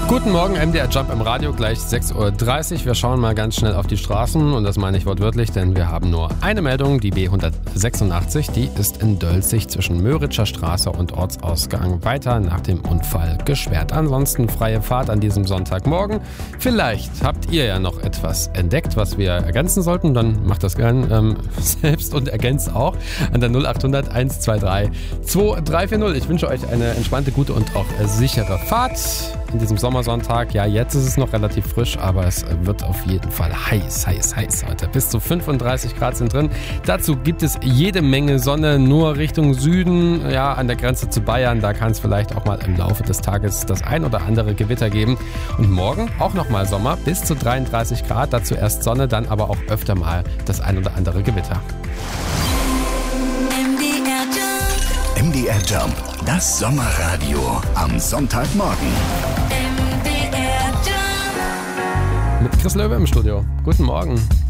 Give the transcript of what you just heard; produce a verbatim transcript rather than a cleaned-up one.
Guten Morgen, M D R Jump im Radio, gleich sechs Uhr dreißig. Wir schauen mal ganz schnell auf die Straßen und das meine ich wortwörtlich, denn wir haben nur eine Meldung, die B hundertsechsundachtzig, die ist in Dölzig zwischen Möritzscher Straße und Ortsausgang weiter nach dem Unfall gesperrt. Ansonsten freie Fahrt an diesem Sonntagmorgen. Vielleicht habt ihr ja noch etwas entdeckt, was wir ergänzen sollten, dann macht das gern ähm, selbst und ergänzt auch an der null acht hundert eins zwei drei zwei drei vier null. Ich wünsche euch eine entspannte, gute und auch sichere Fahrt in diesem Sommersonntag. Ja, jetzt ist es noch relativ frisch, aber es wird auf jeden Fall heiß, heiß, heiß heute. Bis zu fünfunddreißig Grad sind drin. Dazu gibt es jede Menge Sonne, nur Richtung Süden, ja, an der Grenze zu Bayern. Da kann es vielleicht auch mal im Laufe des Tages das ein oder andere Gewitter geben. Und morgen auch nochmal Sommer, bis zu dreiunddreißig Grad. Dazu erst Sonne, dann aber auch öfter mal das ein oder andere Gewitter. M D R Jump, das Sommerradio am Sonntagmorgen. Mit Chris Löwe im Studio. Guten Morgen.